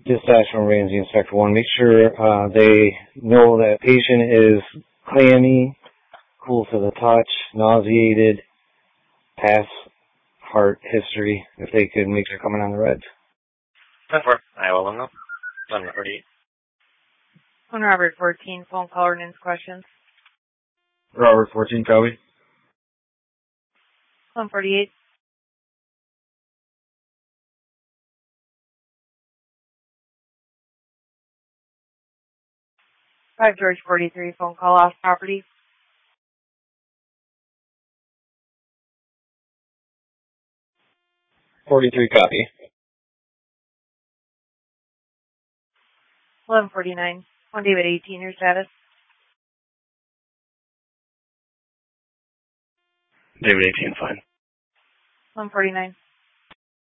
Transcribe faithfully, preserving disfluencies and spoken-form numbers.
Dispatch from Ramsey Inspector one. Make sure uh, they know that patient is clammy, cool to the touch, nauseated, past heart history, if they could make sure coming on the reds. ten four. I will let them know. eleven forty-eight. One Robert fourteen, phone call ordinance questions. Robert fourteen, copy. one forty-eight. five George forty-three, phone call off property. forty-three, copy. eleven forty-nine, one David eighteen, your status. David eighteen, fine. one forty-nine.